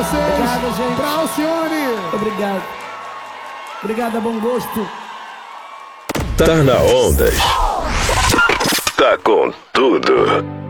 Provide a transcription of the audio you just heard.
vocês. Obrigado, gente. Pra Alcione. Obrigado. Obrigado, bom gosto. Tá na Ondas. Tá com tudo.